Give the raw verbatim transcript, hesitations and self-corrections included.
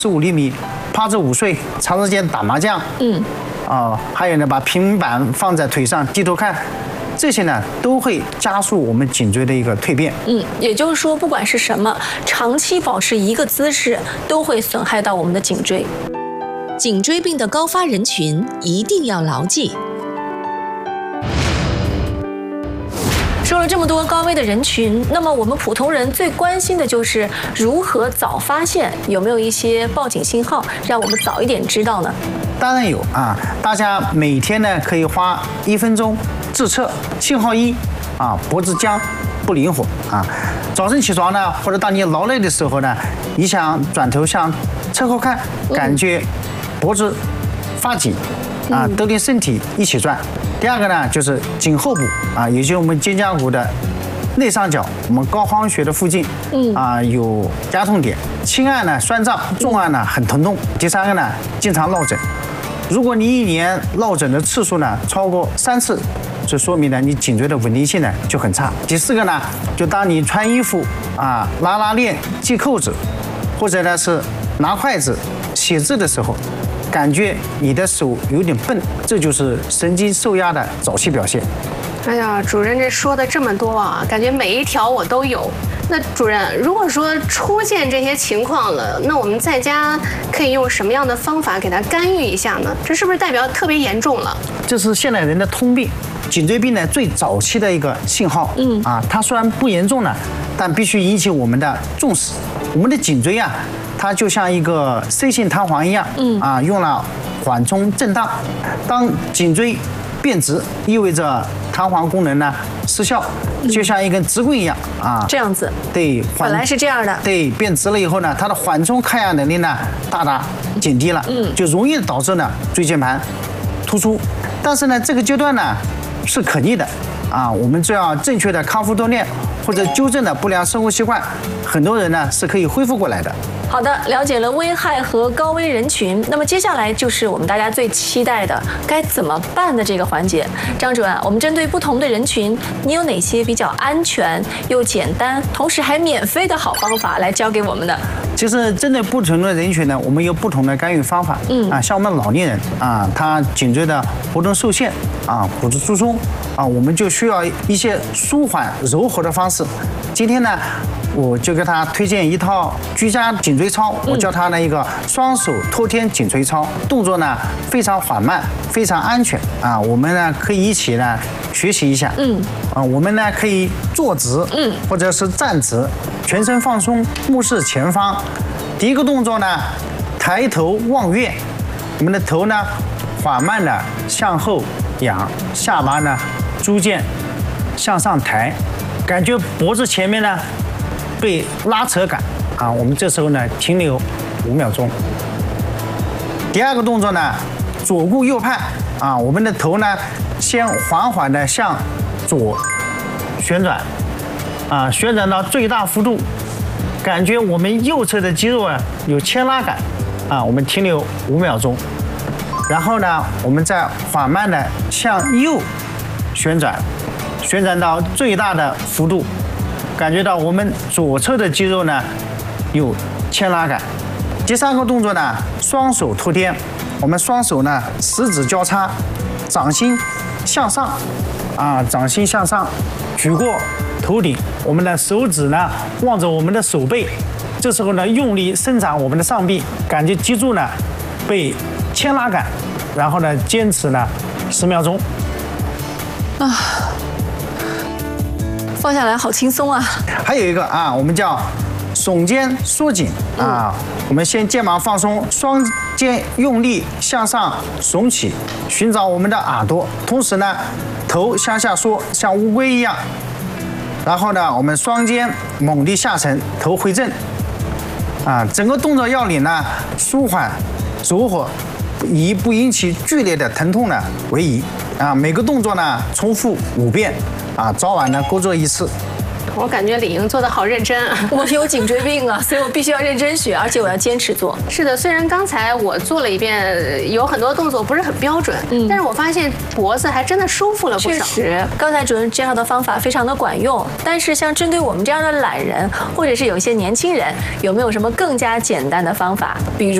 十五厘米，趴着午睡，长时间打麻将，嗯，啊、呃，还有呢，把平板放在腿上低头看，这些呢都会加速我们颈椎的一个蜕变。 嗯，也就是说，不管是什么，长期保持一个姿势，都会损害到我们的颈椎。 颈椎病的高发人群一定要牢记。 说了这么多高危的人群，那么我们普通人最关心的就是如何早发现，有没有一些报警信号，让我们早一点知道呢？ 当然有啊，大家每天呢可以花一分钟自测。信号一啊，脖子僵不灵活啊。早晨起床呢，或者当你劳累的时候呢，你想转头向侧后看，感觉脖子发紧啊，都连身体一起转。第二个呢，就是颈后部啊，也就是我们肩胛骨的内上角，我们高髋穴的附近，嗯啊有压痛点，轻按呢酸胀，重按呢很疼痛。第三个呢，经常落枕。如果你一年落枕的次数呢超过三次，就说明呢你颈椎的稳定性呢就很差。第四个呢，就当你穿衣服啊拉拉链、系扣子，或者呢是拿筷子写字的时候，感觉你的手有点笨，这就是神经受压的早期表现。 哎呀，主任这说的这么多啊，感觉每一条我都有。那主任，如果说出现这些情况了，那我们在家可以用什么样的方法给它干预一下呢？这是不是代表特别严重了？ 这是现代人的通病，颈椎病呢最早期的一个信号。嗯啊，它虽然不严重呢，但必须引起我们的重视。我们的颈椎啊，它就像一个 C 型弹簧一样，嗯啊，用了缓冲震荡。当颈椎变直，意味着弹簧功能呢失效，就像一根直棍一样啊。 这样子。 对， 本来是这样的。 对，变直了以后呢，它的缓冲抗压能力呢大大减低了，嗯，就容易导致呢椎间盘突出。但是呢，这个阶段呢是可逆的啊，我们只要正确的康复锻炼或者纠正的不良生活习惯，很多人呢是可以恢复过来的。 好的，了解了危害和高危人群，那么接下来就是我们大家最期待的该怎么办的这个环节。张主任，我们针对不同的人群，你有哪些比较安全又简单，同时还免费的好方法来教给我们呢？ 其实针对不同的人群呢，我们有不同的干预方法。嗯啊，像我们老年人啊，他颈椎的活动受限啊，骨质疏松啊，我们就需要一些舒缓柔和的方式。今天呢，我就给他推荐一套居家颈椎操，我叫他呢一个双手托天颈椎操，动作呢非常缓慢，非常安全啊。我们呢可以一起呢学习一下。嗯啊，我们呢可以坐直，嗯，或者是站直，全身放松，目视前方。第一个动作呢，抬头望月，我们的头呢缓慢的向后仰，下巴呢逐渐向上抬，感觉脖子前面呢被拉扯感啊，我们这时候呢停留五秒钟。第二个动作呢，左顾右盼啊，我们的头呢先缓缓的向左旋转啊，旋转到最大幅度，感觉我们右侧的肌肉啊有牵拉感啊，我们停留五秒钟。然后呢，我们再缓慢的向右旋转，旋转到最大的幅度，感觉到我们左侧的肌肉呢有牵拉感。第三个动作呢，双手托天，我们双手呢十指交叉，掌心向上啊，掌心向上，举过头顶，我们的手指呢望着我们的手背，这时候呢用力伸展我们的上臂，感觉脊柱呢被牵拉感，然后呢坚持呢十秒钟。 啊，放下来好轻松啊！ 还有一个啊，我们叫耸肩缩颈啊，我们先肩膀放松，双肩用力向上耸起，寻找我们的耳朵，同时呢头向下缩，像乌龟一样。然后呢，我们双肩猛地下沉，头回正啊。整个动作要领呢舒缓柔和，以不引起剧烈的疼痛呢为宜啊。每个动作呢重复五遍啊，早晚呢各做一次。 我感觉李莹做的好认真啊。 我有颈椎病啊，所以我必须要认真学，而且我要坚持做。 是的，虽然刚才我做了一遍，有很多动作不是很标准，嗯，但是我发现脖子还真的舒服了不少。 确实，刚才主任介绍的方法非常的管用。但是像针对我们这样的懒人，或者是有一些年轻人，有没有什么更加简单的方法？比如